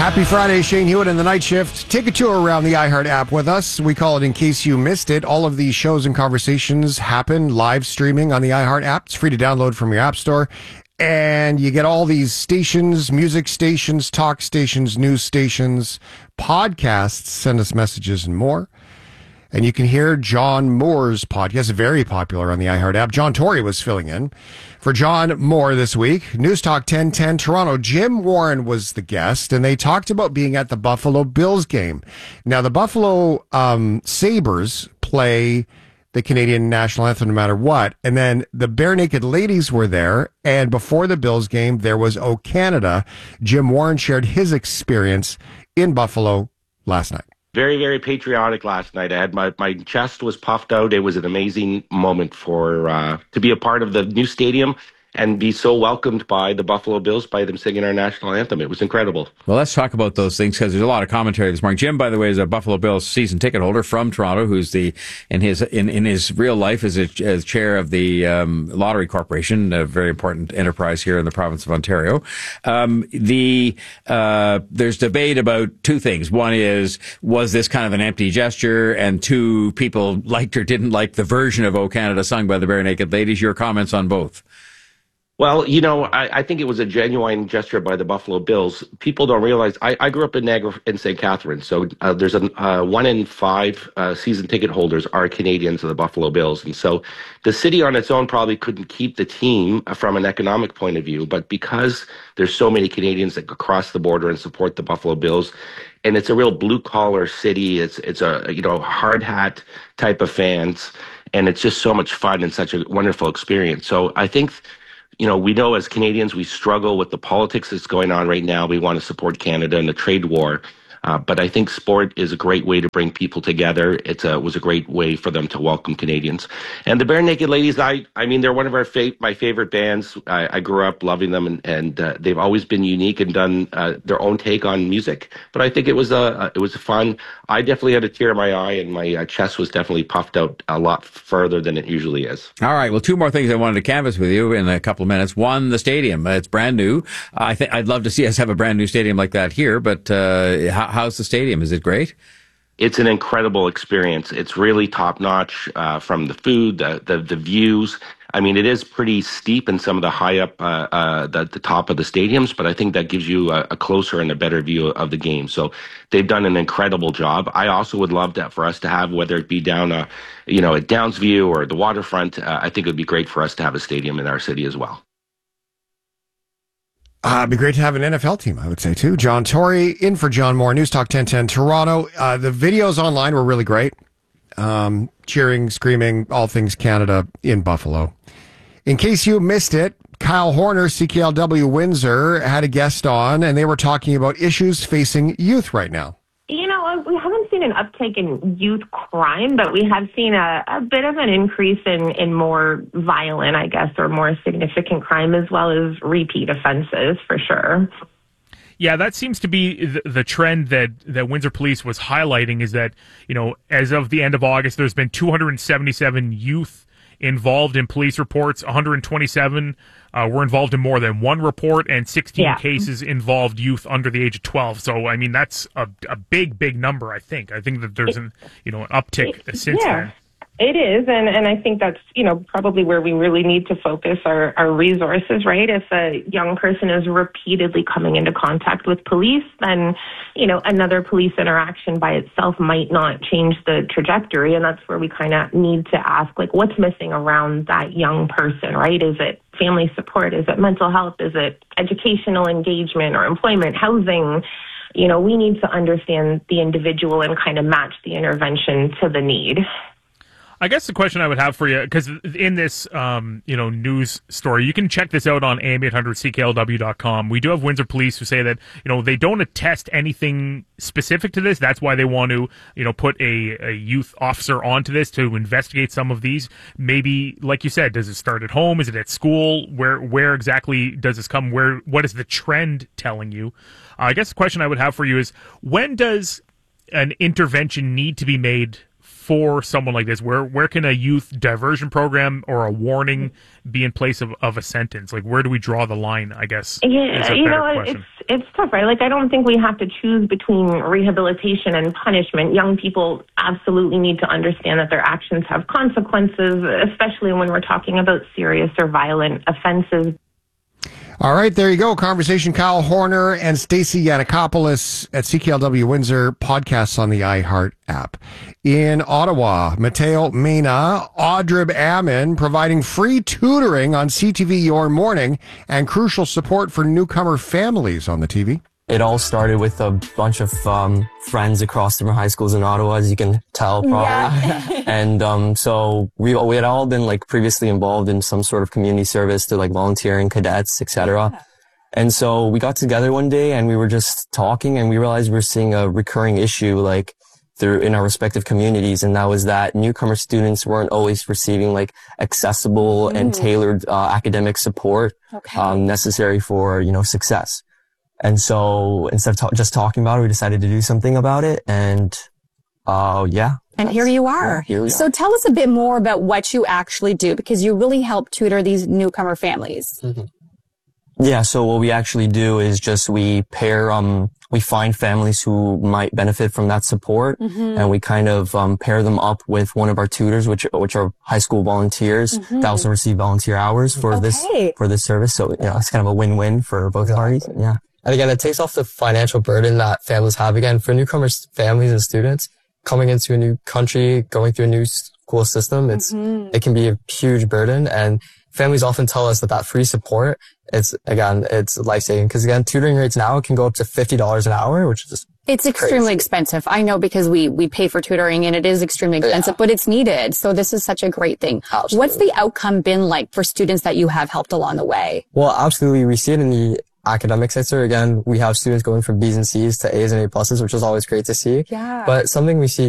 Happy Friday, Shane Hewitt and the Night Shift. Take a tour around the iHeart app with us. We call it In Case You Missed It. All of these shows and conversations happen live streaming on the iHeart app. It's free to download from your app store. And you get all these stations, music stations, talk stations, news stations, podcasts, send us messages and more. And you can hear John Moore's podcast, very popular on the iHeart app. John Tory was filling in for John Moore this week. News Talk 1010 Toronto. Jim Warren was the guest, and they talked about being at the Buffalo Bills game. Now, the Buffalo Sabres play the Canadian national anthem no matter what. And then the Bare Naked Ladies were there. And before the Bills game, there was O Canada. Jim Warren shared his experience in Buffalo last night. Very, very patriotic last night. I had my chest was puffed out. It was an amazing moment for to be a part of the new stadium and be so welcomed by the Buffalo Bills by them singing our national anthem. It was incredible. Well, let's talk about those things because there's a lot of commentary this morning. Jim, by the way, is a Buffalo Bills season ticket holder from Toronto, who's in his real life is as chair of the Lottery Corporation, a very important enterprise here in the province of Ontario. There's debate about two things. One is, was this kind of an empty gesture? And two, people liked or didn't like the version of O Canada sung by the Bare Naked Ladies. Your comments on both? Well, I think it was a genuine gesture by the Buffalo Bills. People don't realize I grew up in Niagara in St. Catharines, so there's 1 in 5 season ticket holders are Canadians of the Buffalo Bills, and so the city on its own probably couldn't keep the team from an economic point of view, but because there's so many Canadians that cross the border and support the Buffalo Bills, and it's a real blue collar city, it's a hard hat type of fans, and it's just so much fun and such a wonderful experience. So I think. We know as Canadians, we struggle with the politics that's going on right now. We want to support Canada and the trade war. But I think sport is a great way to bring people together. It was a great way for them to welcome Canadians. And the Bare Naked Ladies, I mean, they're one of my favorite bands. I grew up loving them, and they've always been unique and done their own take on music. But I think it was fun. I definitely had a tear in my eye, and my chest was definitely puffed out a lot further than it usually is. All right. Well, two more things I wanted to canvass with you in a couple of minutes. One, the stadium. It's brand new. I'd love to see us have a brand new stadium like that here, but how's the stadium? Is it great? It's an incredible experience. It's really top notch from the food, the views. I mean, it is pretty steep in some of the high up, the top of the stadiums, but I think that gives you a closer and a better view of the game. So they've done an incredible job. I also would love that for us to have, whether it be down, at Downsview or the waterfront. I think it would be great for us to have a stadium in our city as well. It'd be great to have an NFL team, I would say, too. John Tory in for John Moore, News Talk 1010 Toronto. The videos online were really great. Cheering, screaming, all things Canada in Buffalo. In case you missed it, Kyle Horner, CKLW Windsor, had a guest on, and they were talking about issues facing youth right now. We haven't seen an uptick in youth crime, but we have seen a bit of an increase in more violent, I guess, or more significant crime, as well as repeat offenses, for sure. Yeah, that seems to be the trend that Windsor Police was highlighting, is that, as of the end of August, there's been 277 youth involved in police reports. 127 were involved in more than one report, and 16 cases involved youth under the age of 12. So, I mean, that's a big, big number, I think. I think that there's an uptick since then. It is, and I think that's, probably where we really need to focus our resources, right? If a young person is repeatedly coming into contact with police, then, another police interaction by itself might not change the trajectory, and that's where we kind of need to ask, what's missing around that young person, right? Is it family support? Is it mental health? Is it educational engagement or employment, housing? We need to understand the individual and kind of match the intervention to the need. I guess the question I would have for you, because in this, news story, you can check this out on am800cklw.com. We do have Windsor Police who say that, they don't attest anything specific to this. That's why they want to, put a youth officer onto this to investigate some of these. Maybe, like you said, does it start at home? Is it at school? Where exactly does this come? What is the trend telling you? I guess the question I would have for you is, when does an intervention need to be made for someone like this? Where can a youth diversion program or a warning be in place of a sentence? Like, where do we draw the line, I guess? Yeah, it's tough, right? Like, I don't think we have to choose between rehabilitation and punishment. Young people absolutely need to understand that their actions have consequences, especially when we're talking about serious or violent offenses. All right, there you go. Conversation Kyle Horner and Stacey Yanakopoulos at CKLW Windsor, podcasts on the iHeart app. In Ottawa, Mateo Mena, Audrib Ammon providing free tutoring on CTV Your Morning and crucial support for newcomer families on the TV. It all started with a bunch of friends across different high schools in Ottawa, as you can tell, probably. Yeah. And so we had all been like previously involved in some sort of community service to like volunteering, cadets, etc. Yeah. And so we got together one day and we were just talking, and we realized we were seeing a recurring issue like through in our respective communities, and that was that newcomer students weren't always receiving like accessible and tailored academic support necessary for success. And so instead of just talking about it, we decided to do something about it. And, And here you are. So tell us a bit more about what you actually do, because you really help tutor these newcomer families. Mm-hmm. Yeah. So what we actually do is just we find families who might benefit from that support, and we kind of pair them up with one of our tutors, which are high school volunteers that also receive volunteer hours for this service. So it's kind of a win-win for both parties. Yeah. And again, it takes off the financial burden that families have. Again, for newcomers, families and students coming into a new country, going through a new school system, it can be a huge burden. And families often tell us that free support, it's life-saving. Because again, tutoring rates now can go up to $50 an hour, which is just It's extremely expensive. I know, because we pay for tutoring and it is extremely expensive, but it's needed. So this is such a great thing. Absolutely. What's the outcome been like for students that you have helped along the way? Well, absolutely. We see it in the academic sector. Again, we have students going from B's and C's to A's and A pluses, which is always great to see. Yeah. But something we see